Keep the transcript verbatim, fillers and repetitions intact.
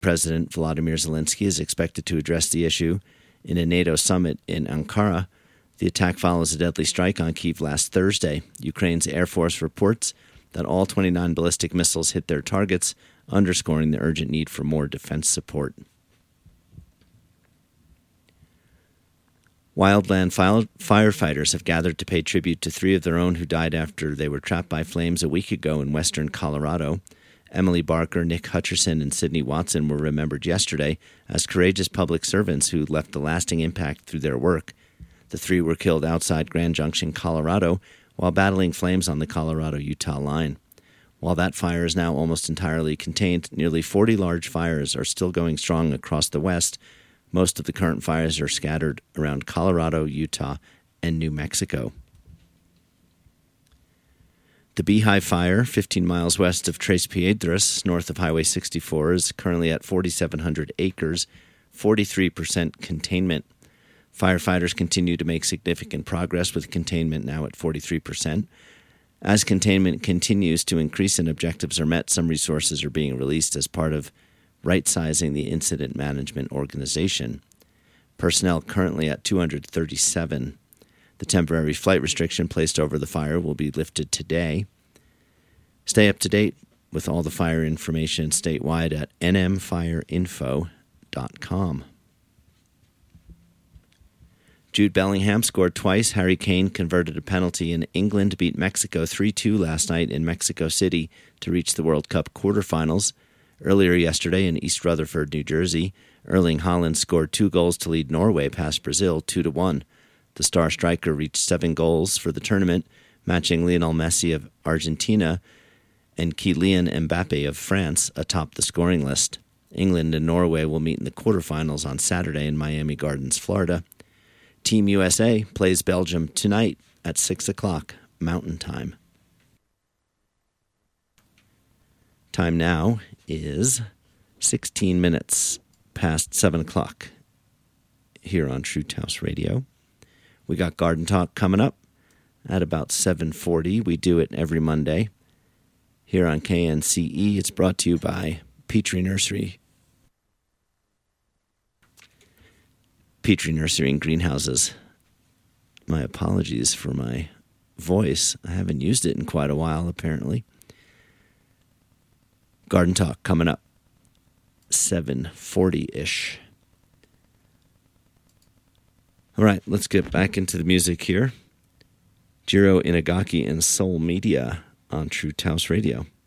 President Volodymyr Zelensky is expected to address the issue in a NATO summit in Ankara. The attack follows a deadly strike on Kyiv last Thursday. Ukraine's Air Force reports that all twenty-nine ballistic missiles hit their targets, underscoring the urgent need for more defense support. Wildland firefighters have gathered to pay tribute to three of their own who died after they were trapped by flames a week ago in western Colorado. Emily Barker, Nick Hutcherson, and Sydney Watson were remembered yesterday as courageous public servants who left a lasting impact through their work. The three were killed outside Grand Junction, Colorado, while battling flames on the Colorado-Utah line. While that fire is now almost entirely contained, nearly forty large fires are still going strong across the West. Most of the current fires are scattered around Colorado, Utah, and New Mexico. The Beehive Fire, fifteen miles west of Tres Piedras, north of Highway sixty-four, is currently at forty-seven hundred acres, forty-three percent containment. Firefighters continue to make significant progress, with containment now at forty-three percent. As containment continues to increase and objectives are met, some resources are being released as part of right-sizing the incident management organization. Personnel currently at two hundred thirty-seven. The temporary flight restriction placed over the fire will be lifted today. Stay up to date with all the fire information statewide at n m fire info dot com. Jude Bellingham scored twice. Harry Kane converted a penalty, and England beat Mexico three two last night in Mexico City to reach the World Cup quarterfinals. Earlier yesterday in East Rutherford, New Jersey, Erling Haaland scored two goals to lead Norway past Brazil two to one. The star striker reached seven goals for the tournament, matching Lionel Messi of Argentina and Kylian Mbappe of France atop the scoring list. England and Norway will meet in the quarterfinals on Saturday in Miami Gardens, Florida. Team U S A plays Belgium tonight at six o'clock Mountain Time. Time now is sixteen minutes past seven o'clock here on Truth House Radio. We got Garden Talk coming up at about seven forty. We do it every Monday here on K N C E. It's brought to you by Petrie Nursery. Petrie Nursery and Greenhouses. My apologies for my voice. I haven't used it in quite a while, apparently. Garden Talk coming up seven forty-ish. All right, let's get back into the music here. Jiro Inagaki and Soul Media on Truth House Radio.